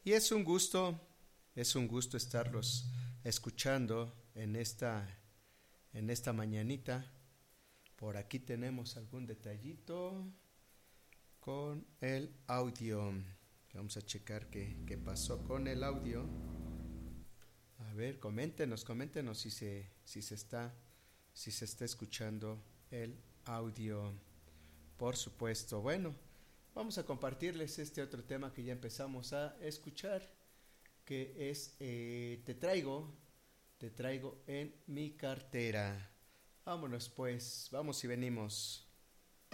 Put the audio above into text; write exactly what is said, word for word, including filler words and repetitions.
Y es un gusto, es un gusto estarlos escuchando en esta, en esta mañanita. Por aquí tenemos algún detallito con el audio. Vamos a checar qué, qué pasó con el audio. A ver, coméntenos, coméntenos si se, si se está, si se está escuchando el audio. Por supuesto. Bueno, vamos a compartirles este otro tema que ya empezamos a escuchar, que es eh, Te traigo, te traigo en mi cartera. Vámonos pues, vamos y venimos.